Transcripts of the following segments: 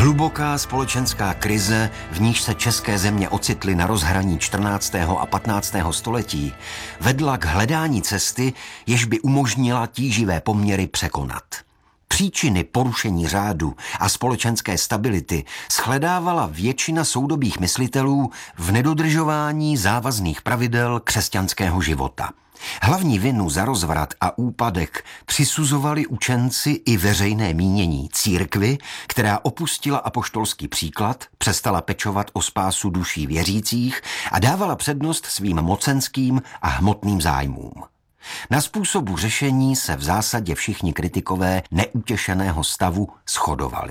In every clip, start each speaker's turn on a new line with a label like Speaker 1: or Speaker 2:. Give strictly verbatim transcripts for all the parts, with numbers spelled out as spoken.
Speaker 1: Hluboká společenská krize, v níž se české země ocitly na rozhraní čtrnáctého a patnáctého století, vedla k hledání cesty, jež by umožnila tíživé poměry překonat. Příčiny porušení řádu a společenské stability shledávala většina soudobých myslitelů v nedodržování závazných pravidel křesťanského života. Hlavní vinu za rozvrat a úpadek přisuzovali učenci i veřejné mínění církvi, která opustila apoštolský příklad, přestala pečovat o spásu duší věřících a dávala přednost svým mocenským a hmotným zájmům. Na způsobu řešení se v zásadě všichni kritikové neutěšeného stavu shodovali.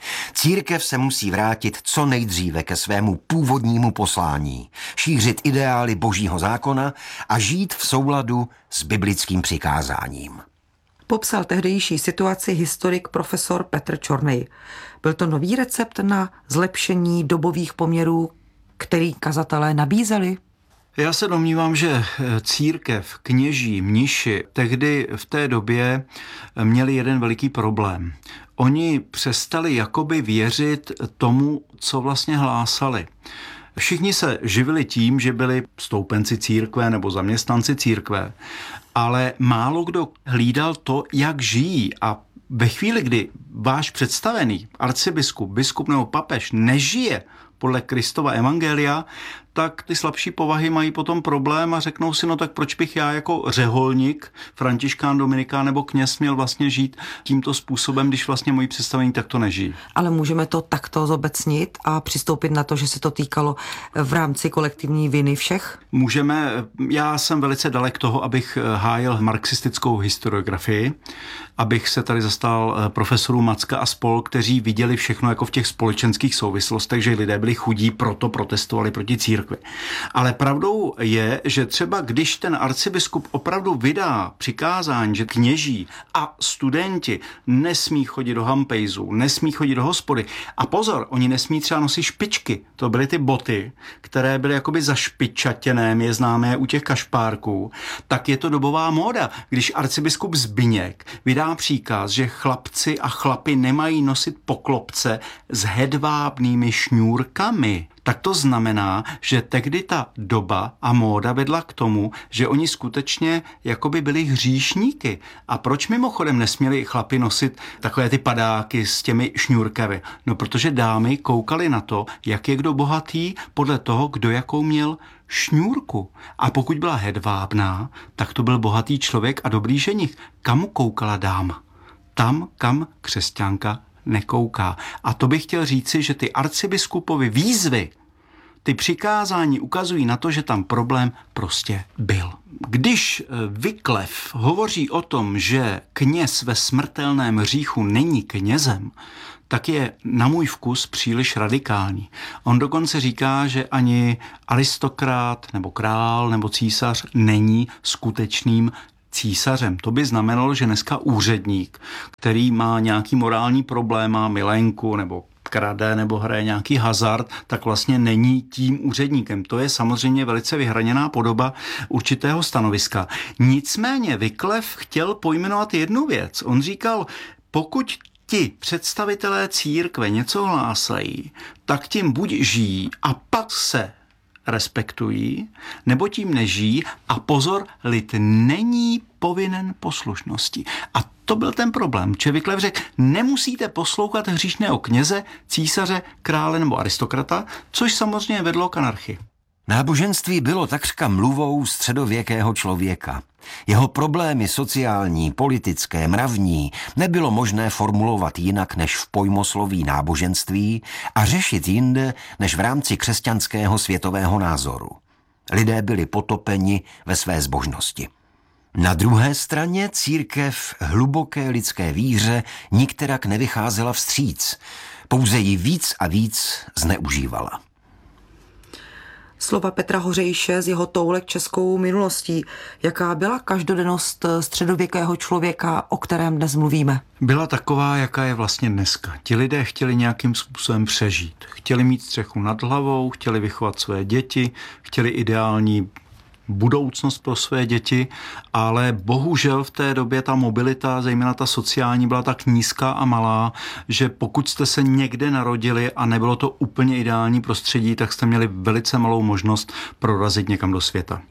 Speaker 1: Církev se musí vrátit co nejdříve ke svému původnímu poslání, šířit ideály božího zákona a žít v souladu s biblickým přikázáním.
Speaker 2: Popsal tehdejší situaci historik profesor Petr Čornej. Byl to nový recept na zlepšení dobových poměrů, který kazatelé nabízeli?
Speaker 3: Já se domnívám, že církev, kněží, mniši tehdy v té době měli jeden veliký problém. Oni přestali jakoby věřit tomu, co vlastně hlásali. Všichni se živili tím, že byli stoupenci církve nebo zaměstnanci církve, ale málo kdo hlídal to, jak žijí. A ve chvíli, kdy váš představený arcibiskup, biskup nebo papež nežije podle Kristova evangelia, tak ty slabší povahy mají potom problém a řeknou si, no tak proč bych já jako řeholník, františkán, dominikán nebo kněz měl vlastně žít tímto způsobem, když vlastně moji představení takto nežijí.
Speaker 2: Ale můžeme to takto zobecnit a přistoupit na to, že se to týkalo v rámci kolektivní viny všech?
Speaker 3: Můžeme, já jsem velice dalek toho, abych hájil marxistickou historiografii, abych se tady zastal profesorů Macka a spol, kteří viděli všechno jako v těch společenských souvislostech, že lidé byli chudí, proto protestovali proti církvi. Ale pravdou je, že třeba když ten arcibiskup opravdu vydá přikázání, že kněží a studenti nesmí chodit do hampejzů, nesmí chodit do hospody. A pozor, oni nesmí třeba nosit špičky. To byly ty boty, které byly jakoby zašpičatěné, je známé u těch kašpárků. Tak je to dobová móda. Když arcibiskup Zbyněk vydá příkaz, že chlapci a chlapy nemají nosit poklopce s hedvábnými šňůrkami, tak to znamená, že tehdy ta doba a móda vedla k tomu, že oni skutečně jakoby byli hříšníky. A proč mimochodem nesměli chlapi nosit takové ty padáky s těmi šňůrkami? No protože dámy koukaly na to, jak je kdo bohatý, podle toho, kdo jakou měl šňůrku. A pokud byla hedvábná, tak to byl bohatý člověk a dobrý ženich. Kam koukala dáma? Tam, kam křesťanka nekouká. A to bych chtěl říci, že ty arcibiskupovy výzvy, ty přikázání ukazují na to, že tam problém prostě byl. Když Wycliffe hovoří o tom, že kněz ve smrtelném hříchu není knězem, tak je na můj vkus příliš radikální. On dokonce říká, že ani aristokrat nebo král nebo císař není skutečným císařem. To by znamenalo, že dneska úředník, který má nějaký morální problém, má milenku nebo krade nebo hraje nějaký hazard, tak vlastně není tím úředníkem. To je samozřejmě velice vyhraněná podoba určitého stanoviska. Nicméně Wycliffe chtěl pojmenovat jednu věc. On říkal, pokud ti představitelé církve něco hlásají, tak tím buď žijí a pak se respektují, nebo tím nežijí a pozor, lid není povinen poslušnosti. A to byl ten problém. Wycliffe řekl, nemusíte poslouchat hříšného kněze, císaře, krále nebo aristokrata, což samozřejmě vedlo k anarchii.
Speaker 1: Náboženství bylo takřka mluvou středověkého člověka. Jeho problémy sociální, politické, mravní nebylo možné formulovat jinak než v pojmosloví náboženství a řešit jinde než v rámci křesťanského světového názoru. Lidé byli potopeni ve své zbožnosti. Na druhé straně církev hluboké lidské víře nikterak nevycházela vstříc, pouze ji víc a víc zneužívala.
Speaker 2: Slova Petra Hořejše z jeho toulek českou minulostí. Jaká byla každodennost středověkého člověka, o kterém dnes mluvíme?
Speaker 3: Byla taková, jaká je vlastně dneska. Ti lidé chtěli nějakým způsobem přežít. Chtěli mít střechu nad hlavou, chtěli vychovat své děti, chtěli ideální budoucnost pro své děti, ale bohužel v té době ta mobilita, zejména ta sociální, byla tak nízká a malá, že pokud jste se někde narodili a nebylo to úplně ideální prostředí, tak jste měli velice malou možnost prorazit někam do světa.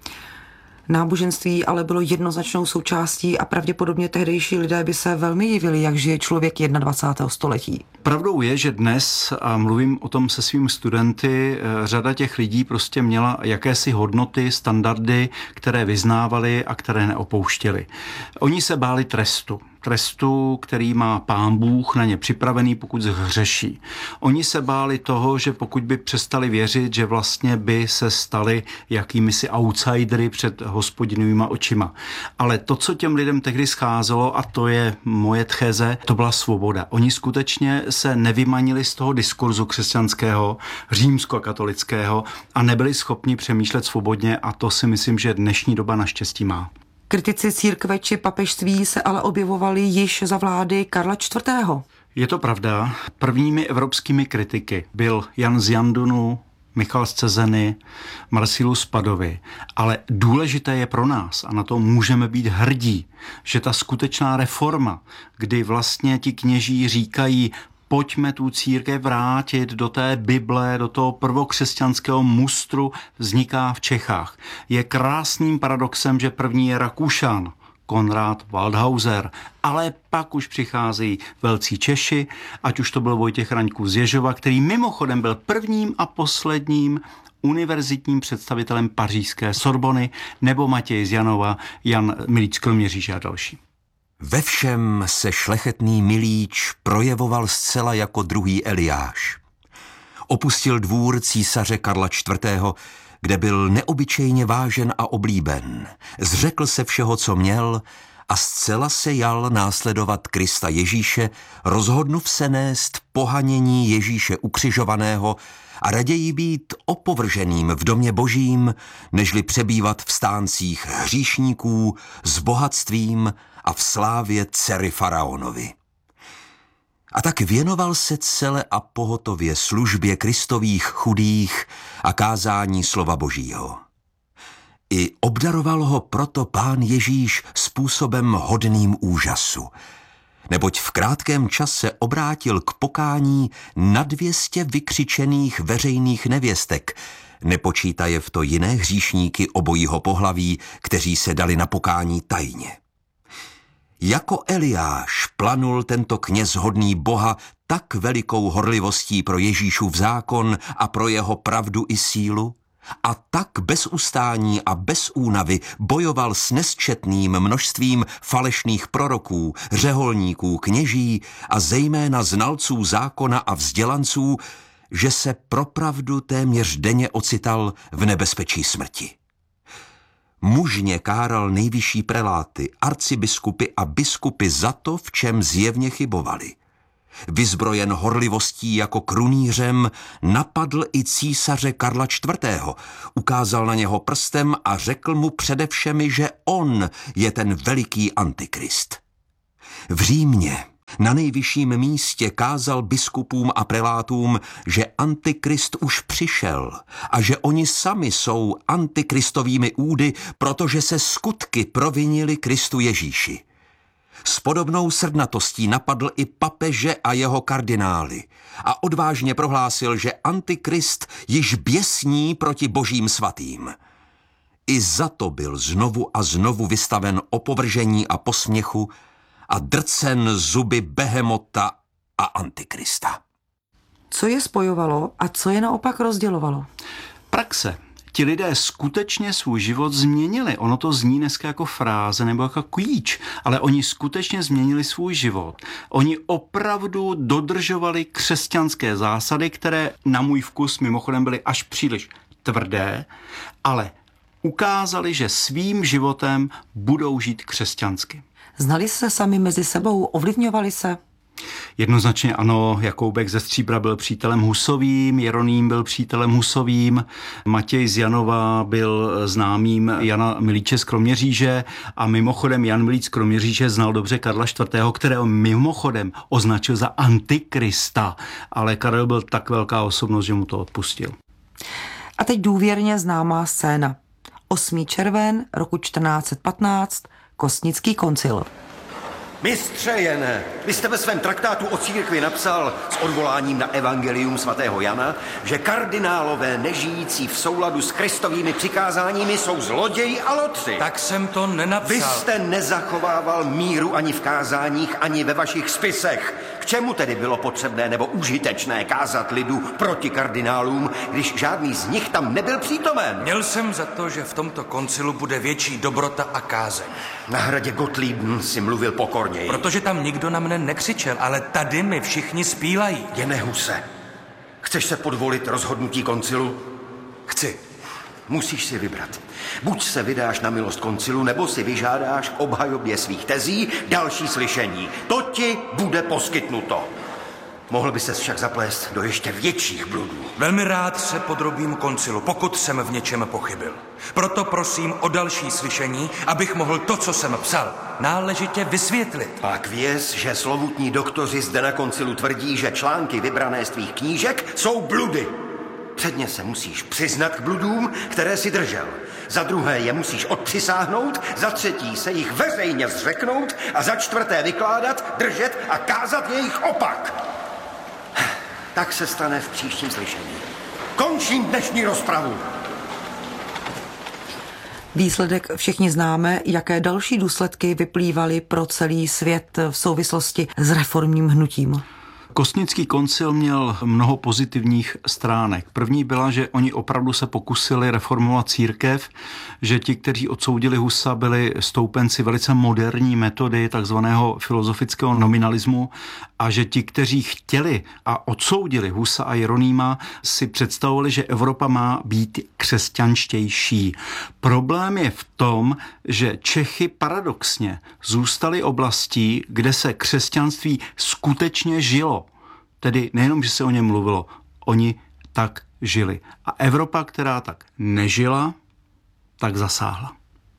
Speaker 2: Náboženství ale bylo jednoznačnou součástí a pravděpodobně tehdejší lidé by se velmi divili, jak žije člověk dvacátého prvního století.
Speaker 3: Pravdou je, že dnes, a mluvím o tom se svými studenty, řada těch lidí prostě měla jakési hodnoty, standardy, které vyznávali a které neopouštěli. Oni se báli trestu. Trestu, který má Pán Bůh na ně připravený, pokud zhřeší. Oni se báli toho, že pokud by přestali věřit, že vlastně by se stali jakýmisi outsidery před Hospodinovýma očima. Ale to, co těm lidem tehdy scházelo, a to je moje tcheze, to byla svoboda. Oni skutečně se nevymanili z toho diskurzu křesťanského, římskokatolického a nebyli schopni přemýšlet svobodně, a to si myslím, že dnešní doba naštěstí má.
Speaker 2: Kritici církve či papežství se ale objevovali již za vlády Karla čtvrtého.
Speaker 3: Je to pravda. Prvními evropskými kritiky byl Jan z Jandunu, Michal z Cezeny, Marcellus z Padovy. Ale důležité je pro nás, a na to můžeme být hrdí, že ta skutečná reforma, kdy vlastně ti kněží říkají, pojďme tu církev vrátit do té Bible, do toho prvokřesťanského mustru, vzniká v Čechách. Je krásným paradoxem, že první je Rakušan, Konrad Waldhauser, ale pak už přicházejí velcí Češi, ať už to byl Vojtěch Raňků z Ježova, který mimochodem byl prvním a posledním univerzitním představitelem pařížské Sorbony, nebo Matěj z Janova, Jan Milíč z Kroměříže a další.
Speaker 1: Ve všem se šlechetný Milíč projevoval zcela jako druhý Eliáš. Opustil dvůr císaře Karla čtvrtého., kde byl neobyčejně vážen a oblíben. Zřekl se všeho, co měl, a zcela se jal následovat Krista Ježíše, rozhodnuv se nést pohanění Ježíše ukřižovaného a raději být opovrženým v domě božím, nežli přebývat v stáncích hříšníků s bohatstvím a v slávě dcery faraonovi. A tak věnoval se celé a pohotově službě Kristových chudých a kázání slova božího. I obdaroval ho proto Pán Ježíš způsobem hodným úžasu, neboť v krátkém čase obrátil k pokání na dvěstě vykřičených veřejných nevěstek, nepočítaje v to jiné hříšníky obojího pohlaví, kteří se dali na pokání tajně. Jako Eliáš planul tento kněz hodný Boha tak velikou horlivostí pro Ježíšův zákon a pro jeho pravdu i sílu, a tak bez ustání a bez únavy bojoval s nesčetným množstvím falešných proroků, řeholníků, kněží a zejména znalců zákona a vzdělanců, že se pro pravdu téměř denně ocital v nebezpečí smrti. Mužně káral nejvyšší preláty, arcibiskupy a biskupy za to, v čem zjevně chybovali. Vyzbrojen horlivostí jako krunýřem, napadl i císaře Karla čtvrtého., ukázal na něho prstem a řekl mu především, že on je ten veliký antikrist. V Římě na nejvyšším místě kázal biskupům a prelátům, že antikrist už přišel a že oni sami jsou antikristovými údy, protože se skutky provinili Kristu Ježíši. S podobnou srdnatostí napadl i papeže a jeho kardinály a odvážně prohlásil, že antikrist již běsní proti božím svatým. I za to byl znovu a znovu vystaven opovržení a posměchu a drcen zuby behemota a antikrista.
Speaker 2: Co je spojovalo a co je naopak rozdělovalo?
Speaker 3: Praxe. Ti lidé skutečně svůj život změnili. Ono to zní dneska jako fráze nebo jako klíč, ale oni skutečně změnili svůj život. Oni opravdu dodržovali křesťanské zásady, které na můj vkus mimochodem byly až příliš tvrdé, ale ukázali, že svým životem budou žít křesťansky.
Speaker 2: Znali se sami mezi sebou, ovlivňovali se?
Speaker 3: Jednoznačně ano, Jakoubek ze Stříbra byl přítelem Husovým, Jeroným byl přítelem Husovým, Matěj z Janova byl známým Jana Milíče z Kroměříže a mimochodem Jan Milíč z Kroměříže znal dobře Karla čtvrtého., kterého mimochodem označil za antikrista, ale Karel byl tak velká osobnost, že mu to odpustil.
Speaker 2: A teď důvěrně známá scéna. osmý červen roku čtrnáct set patnáct, Kostnický koncil.
Speaker 1: Mistře Jene, vy jste ve svém traktátu o církvi napsal s odvoláním na evangelium svatého Jana, že kardinálové nežijící v souladu s Kristovými přikázáními jsou zloději a lotři.
Speaker 4: Tak jsem to nenapsal.
Speaker 1: Vy jste nezachovával míru ani v kázáních, ani ve vašich spisech. K čemu tedy bylo potřebné nebo užitečné kázat lidu proti kardinálům, když žádný z nich tam nebyl přítomen?
Speaker 4: Měl jsem za to, že v tomto koncilu bude větší dobrota a kázeň.
Speaker 1: Na hradě Gottlieben si mluvil pokorněji.
Speaker 4: Protože tam nikdo na mne nekřičel, ale tady mi všichni zpívají.
Speaker 1: Jene Huse, chceš se podvolit rozhodnutí koncilu?
Speaker 4: Chci.
Speaker 1: Musíš si vybrat. Buď se vydáš na milost koncilu, nebo si vyžádáš k obhajobě svých tezí další slyšení. To ti bude poskytnuto. Mohl by ses však zaplést do ještě větších bludů.
Speaker 4: Velmi rád se podrobím koncilu, pokud jsem v něčem pochybil. Proto prosím o další slyšení, abych mohl to, co jsem psal, náležitě vysvětlit.
Speaker 1: Pak věz, že slovutní doktoři zde na koncilu tvrdí, že články vybrané z tvých knížek jsou bludy. Předně se musíš přiznat k bludům, které si držel. Za druhé je musíš odpřisáhnout, za třetí se jich veřejně zřeknout a za čtvrté vykládat, držet a kázat jejich opak. Tak se stane v příštím slyšení. Končím dnešní rozpravu.
Speaker 2: Výsledek všichni známe, jaké další důsledky vyplývaly pro celý svět v souvislosti s reformním hnutím.
Speaker 3: Kostnický koncil měl mnoho pozitivních stránek. První byla, že oni opravdu se pokusili reformovat církev, že ti, kteří odsoudili Husa, byli stoupenci velice moderní metody takzvaného filozofického nominalismu a že ti, kteří chtěli a odsoudili Husa a Jeronýma, si představovali, že Evropa má být křesťanštější. Problém je v tom, že Čechy paradoxně zůstaly oblastí, kde se křesťanství skutečně žilo. Tedy nejenom, že se o něm mluvilo, oni tak žili. A Evropa, která tak nežila, tak zasáhla.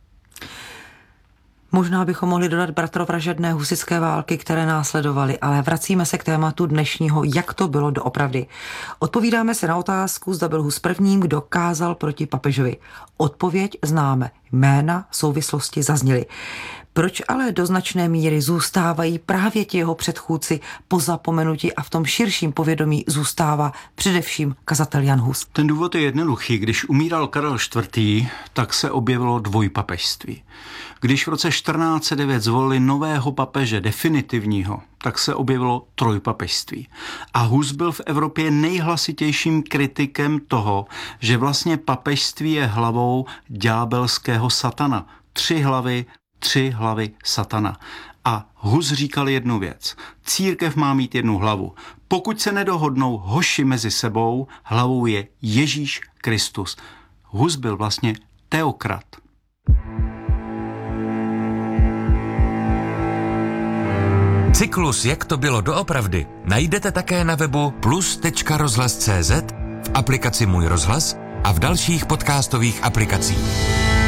Speaker 2: Možná bychom mohli dodat bratrovražedné husitské války, které následovaly, ale vracíme se k tématu dnešního, jak to bylo doopravdy. Odpovídáme se na otázku, zda byl Hus prvním, kdo kázal proti papežovi. Odpověď známe, jména souvislosti zazněly. Proč ale do značné míry zůstávají právě ti jeho předchůdci po zapomenutí a v tom širším povědomí zůstává především kazatel Jan Hus?
Speaker 3: Ten důvod je jednoduchý. Když umíral Karel čtvrtý, tak se objevilo dvojpapežství. Když v roce čtrnáct set devět zvolili nového papeže definitivního, tak se objevilo trojpapežství. A Hus byl v Evropě nejhlasitějším kritikem toho, že vlastně papežství je hlavou ďábelského satana. Tři hlavy, tři hlavy satana. A Hus říkal jednu věc. Církev má mít jednu hlavu. Pokud se nedohodnou hoši mezi sebou, hlavou je Ježíš Kristus. Hus byl vlastně teokrat.
Speaker 5: Cyklus Jak to bylo doopravdy najdete také na webu plus tečka rozhlas tečka cé zet, v aplikaci Můj rozhlas a v dalších podcastových aplikacích.